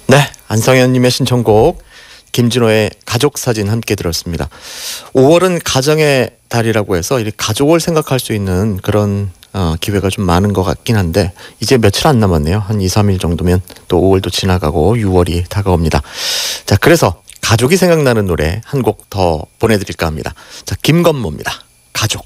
네, 안성현님의 신청곡 김진호의 가족 사진 함께 들었습니다. 5월은 가정의 달이라고 해서 이 가족을 생각할 수 있는 그런 기회가 좀 많은 것 같긴 한데 이제 며칠 안 남았네요. 한 2, 3일 정도면 또 5월도 지나가고 6월이 다가옵니다. 자, 그래서 가족이 생각나는 노래 한 곡 더 보내드릴까 합니다. 자, 김건모입니다. 가족.